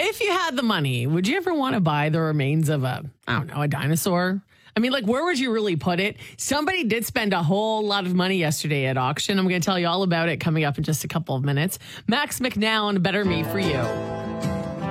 If you had the money, would you ever want to buy the remains of a dinosaur? I mean, like, where would you really put it? Somebody did spend a whole lot of money yesterday at auction. I'm going to tell you all about it coming up in just a couple of minutes. Max McNown, Better Me For You.